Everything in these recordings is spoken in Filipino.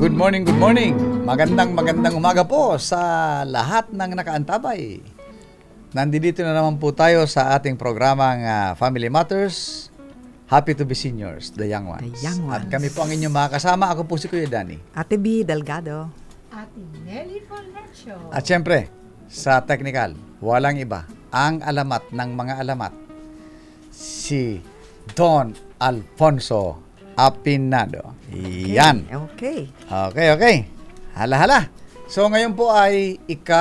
Good morning, good morning. Magandang umaga po sa lahat ng nakaantabay. Nandito na naman po tayo sa ating programang Family Matters. Happy to be seniors, the young ones. The young ones. At kami po ang inyong mga kasama. Ako po si Kuya Danny. Ate B. Delgado. Ate Nelly Fornacio. At syempre, sa technical, walang iba. Ang alamat ng mga alamat, si Don Alfonso Apinado. Yan. Okay. Okay. Hala. So ngayon po ay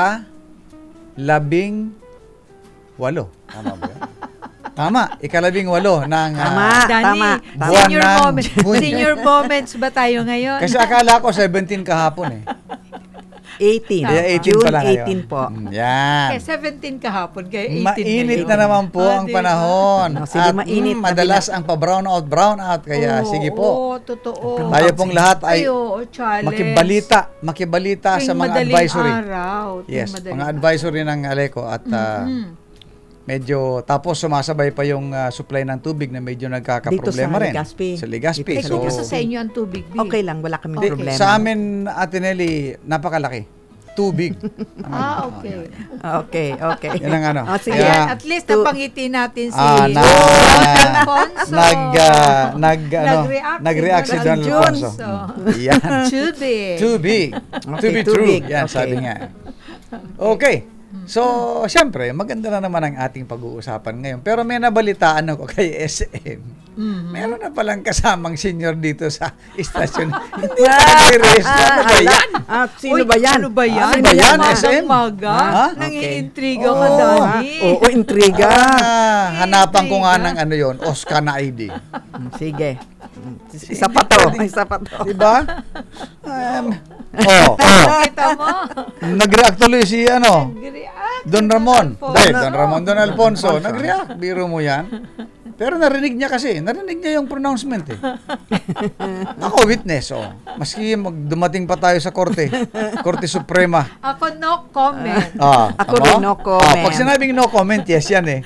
ika-18. Tama ba yan? Tama, ika-18 ng Danny, buwan senior ng moments. Hunyo. Senior moments ba tayo ngayon? Kasi akala ko 17 kahapon eh. 18. Kaya 18 June pala ngayon. 18 po. Yan. Kaya 17 kahapon, kaya 18 Mainit ngayon. na naman po ang diba? panahon. Sige, mainit na madalas ang pa-brown out. Kaya sige po. Oo, totoo. Tayo pong lahat ay challenge. makibalita sa Tuwing mga madaling advisory. Araw, tuwing Yes, madaling mga advisory ng Aleco at medyo tapos sumasabay pa yung supply ng tubig na medyo nagkakaproblema rin. Legazpi. Sa Legazpi. Eh, Dito kung So- sa inyo ang tubig, B. Okay lang, wala kaming Okay. problema. Sa amin, Ate Nelly, napakalaki. Tubig. Okay. Okay. Yan ang ano. Sige. Kaya, Ayan, at least napangiti natin si Alfonso. nag-react si Don Alfonso. Alfonso. Yan. Too big. To be too true. big. Yan, Okay. sabi nga. Okay. So, siyempre, maganda na naman ang ating pag-uusapan ngayon. Pero may nabalitaan ako kay SM. Meron na palang kasamang senior dito sa istasyon. Hindi na nag-rest. Ano ba yan? Sino ba yan? Ano ba yan? Ano ba yan, SM? Maga. Ha? Nangiintriga Okay. ka, Oo. Danny. Oo, intriga. Hanapan ko nga ng ano yon, Oscar na ID. Sige. Isa pa to. Diba? Kita mo? Nag-react tuloy si Nag-react. Don Ramon. Alfonso. Don Alfonso. Nag-react. Biro mo yan. Pero narinig niya kasi. Narinig niya yung pronouncement eh. Ako, witness. Maski dumating pa tayo sa Korte. Korte Suprema. Ako no comment. Ako rin no comment. Pag sinabing no comment, yes yan eh.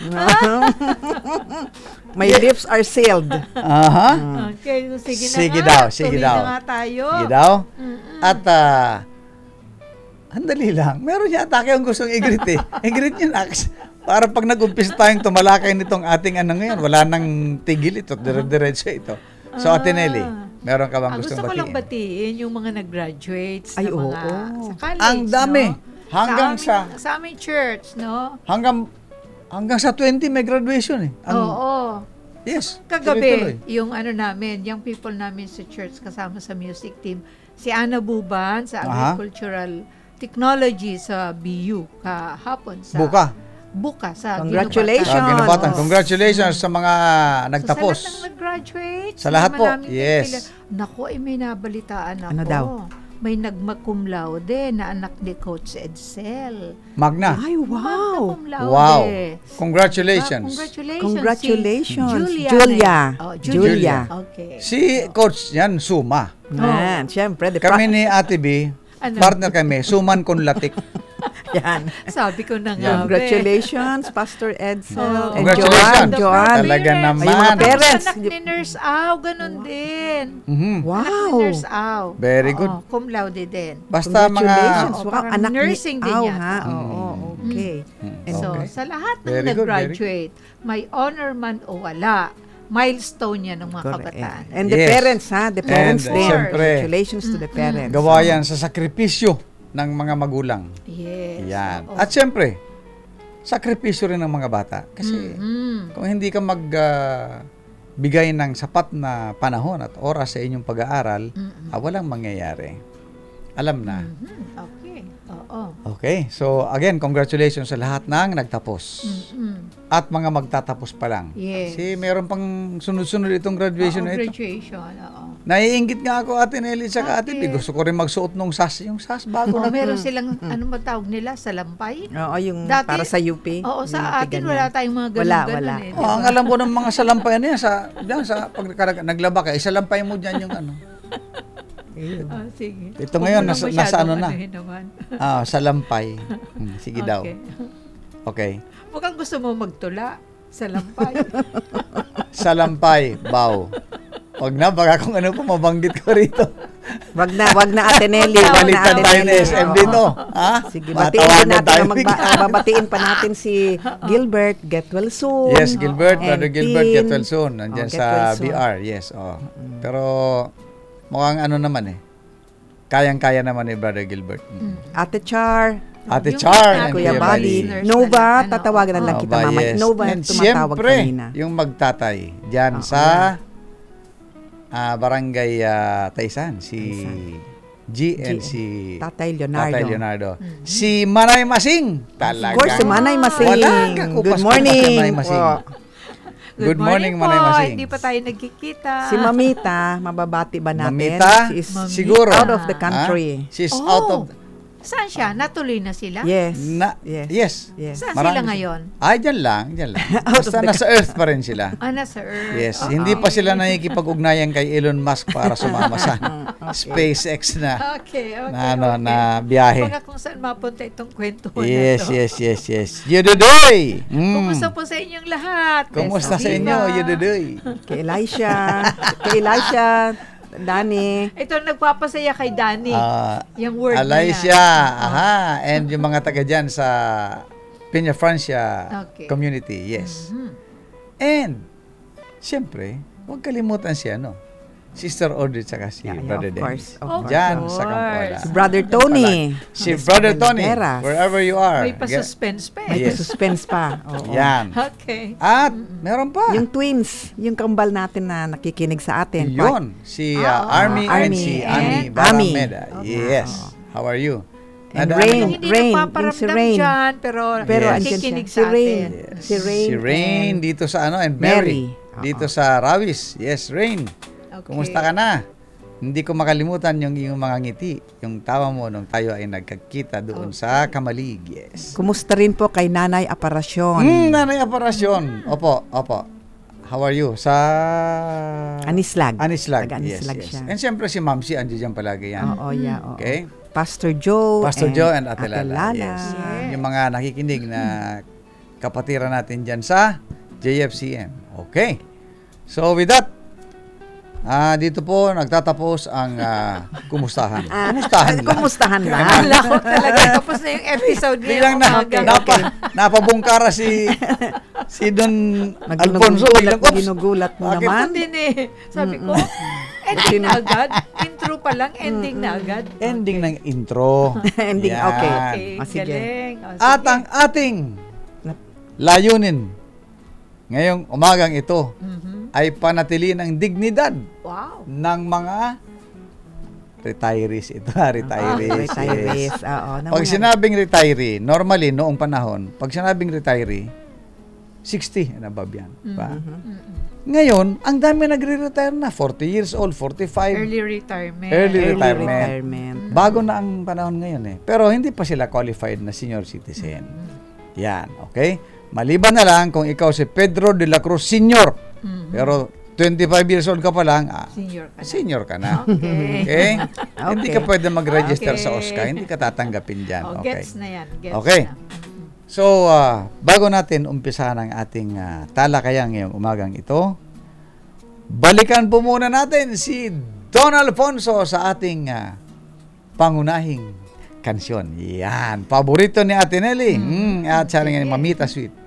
My lips are sealed. Aha. Okay, so sige na Sige nga. daw, sige Tuloy daw. na nga tayo. Sige daw. At, andali lang. Meron yata kayong gustong i-greet eh. I-greet nyo na. Para pag nag-umpisa tayong tumalakay nitong ating ngayon, wala nang tigil ito. Dire-diretso ito. So, Ate Nelly, meron ka bang gustong Gusto ko lang batiin? batiin yung mga nag-graduates Ay, na mga oo. sa college, Ang dami. no? Hanggang sa aming church, no? Hanggang sa 20 may graduation eh. Oo. Yes. Kagabi, tuloy-tuloy. yung ano namin, yung people namin sa church kasama sa music team, si Ana Buban sa Agricultural Technology sa BU kahapon sa Buka sa Congratulations. Ginubatan. Oo. Congratulations sa mga nagtapos. So, sa lahat ng nag-graduate. Sa lahat po, naman namin yes. Naku, may nabalitaan ako. Ano daw? May nagma-cum laude na anak ni Coach Edsel. Magna. Ay, wow. Magna cum laude. Wow. Congratulations. Si Congratulations. Julia. Julia. Okay. Si Coach yan, Suma. Man, syempre. Kami ni Ate B, Ano? partner kami, Suman con Latik. Yan. Sabi ko na nga. Congratulations, Pastor Edsel. Oh. And Congratulations. Joanne. Talaga naman. Ay, mga parents. Anak ni Nurse Au, ganun din. Mhm. Anak ni Wow. Nurse Au. Very good. Oo, cum laude din. Basta mga... Congratulations. Oo, Wow, parang anak nursing ni din Au, yata. ha? Oo, okay. So, Okay. sa lahat ng Very good, nag-graduate, may honor man o wala, milestone yan ng mga Correct. kabataan. And the Yes. parents, ha? The parents And, din. syempre, Congratulations to the parents. Gawa yan sa sakripisyo ng mga magulang. Yes. Yan. oo. At syempre, sakripisyo rin ng mga bata. Kasi kung hindi ka bigay ng sapat na panahon at oras sa inyong pag-aaral, walang mangyayari. Alam na. Okay. Oo. Okay. So, again, congratulations sa lahat ng nagtapos. At mga magtatapos pa lang. Yes. Kasi meron pang sunod-sunod itong graduation Oo, na ito. graduation. Oo. Naiinggit nga ako, Ate Nelly, sa Ate B. Bakit? Gusto ko rin magsuot nung SAS. Yung SAS, bago Oo, na. meron silang, ano matawag nila, salampay? Oo, yung Dati- para sa UP. Oo, sa yung atin ganyan. wala tayong mga Wala. ganun-ganun eh. Oh, ang alam ko ng mga salampay na yan, pag naglaba ka, isalampay mo dyan yung ano. Sige. Ito ngayon, Huwag mo nasa ano na? masyadong naman. Salampay. Sige daw. Okay. Okay. Mukhang gusto mo magtula sa lampay. Salampay, bow. Wag na, baka kung ano po mabanggit ko rito. Wag na Ate Nelly. Wag na Baliktad Ate tayo ni Nelly. SM Oo. dito. Ha? Sige, batiin din Matawagan natin. tayo Babatiin pa natin si Gilbert. Get well soon. Yes, Gilbert, And Brother Gilbert, Tin. get well soon. Nandiyan Get sa well soon. BR, yes. Pero mukhang ano naman kayang-kaya naman ni Brother Gilbert. Ate Char. Ate Yung Char and Kuya Kuya Bali. listeners Nova, na, tatawagan na lang kita Nova, mamaya. yes. Nova, And tumatawag siyempre, kanina. yung magtatay dyan Oo, sa Barangay Taysan, si G and G. si Tatay Leonardo. Tatay Leonardo. Si Manay Masing. Talaga. Of course, si Manay Masing. Walang kakupas-kupas Good si morning. Manay Masing. Po. Good morning, po. Manay Masing. Hindi pa tayo nagkikita. Si Mamita, mababati ba natin? Mamita, She is siguro. out of the country. She's Oh, out of... Saan siya? Natuloy na sila? Yes. Yes. Yes. Saan Marami sila ngayon? Ay, dyan lang. Basta nasa Earth pa rin sila. Nasa Earth. Yes, Okay. hindi pa sila nakikipag-ugnayan kay Elon Musk para sumama sa SpaceX na Okay. na biyahe. Baka kung saan mapunta itong kwento Yes, na to. yes. Yududoy! Kumusta po sa inyong lahat? Kumusta sa Best inyo, diva? Yududoy? Kay Elisha, Dani. Ito nagpapasaya kay Danny. Yung word Alicia, na yan. and yung mga taga dyan sa Peña Francia Okay. community, yes. Mhm. And, siyempre, huwag kalimutan si Sister Audrey tsaka si Yeah, Brother of course, Dennis. of course. Dyan Of sa Kampola. course. Si Brother Tony. Si Brother Tony, Banderas. wherever you are. May pa-suspense pa May eh. Yes. suspense pa. Oo. Yan. Okay. At, meron pa. Yung twins, yung kambal natin na nakikinig sa atin. Yun. Si Army and Army si and Ami Ami. Barameda. Okay. Yes. How are you? And Nadaanan Rain. mo- Hindi Rain, nagpaparamdam yung si Rain. dyan, pero Pero Yes. andyan nakikinig siya. sa Si Rain. atin. Yes. Si Rain Si Rain and dito sa and Mary. Mary. Dito sa Rawis. Yes, Rain. Okay. Kumusta ka na? Hindi ko makalimutan yung iyong mga ngiti, yung tawa mo nung tayo ay nagkakita doon sa Kamalig. Yes. Kumusta rin po kay Nanay Aparasyon? Nanay Aparasyon. Opo. How are you? Sa Anislag. Anislag. Taga-Anislag Yes. siya. And siyempre si Ma'am si andiyan dyan palagi yan. Oo, yeah. Oo. Okay? Pastor Joe. Pastor Joe and Ate Lala. Lala. Yes. Yes. Yung mga nakikinig na kapatiran natin dyan sa JFCM. Okay. So with that, dito po nagtatapos ang kumustahan. Kumustahan lang. Kumustahan lang. Wala ko talaga. Tapos na yung episode Biglang ngayong umaga. napabungkara si Don Alfonso. Ginugulat mo Bakit? naman. Ako din eh. Sabi ko, ending na agad. Intro pa lang, ending na agad. Ending ng intro. Ending, Yan. okay. Okay, Sige. galing. O, sige. At ang ating layunin ngayong umagang ito Mhm. ay panatiliin ang dignidad Wow. ng mga retirees. Ito retirees. Retirees. Yes. Oo. Pag sinabing retiree, normally noong panahon, pag sinabing retiree, 60 and above yan. Ba? Ngayon, ang dami nagre-retire na. 40 years old, 45. Early retirement. Early Early retirement. retirement. Bago na ang panahon ngayon eh. Pero hindi pa sila qualified na senior citizen. Yan, okay? Maliban na lang kung ikaw si Pedro de la Cruz Senior. Pero 25 years old ka pa lang, Senior ka na. senior ka na. Okay. Okay? Hindi ka pwede mag-register Okay. sa OSCA. Hindi ka tatanggapin dyan. Oh, Okay? gets na yan. Gets Okay. na. So, bago natin umpisahan ang ating talakayan ngayong umagang ito, balikan po muna natin si Don Alfonso sa ating pangunahing kansyon. Yan. Paborito ni Ate Nelly. At siya rin Mamita Sweet.